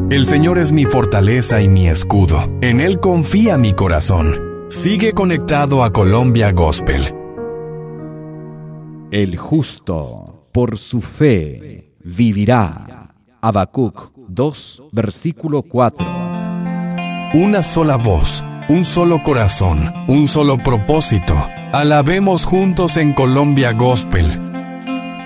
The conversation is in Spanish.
El Señor es mi fortaleza y mi escudo. En Él confía mi corazón. Sigue conectado a Colombia Gospel. El justo, por su fe, vivirá. Habacuc 2, versículo 4. Una sola voz, un solo corazón, un solo propósito. Alabemos juntos en Colombia Gospel.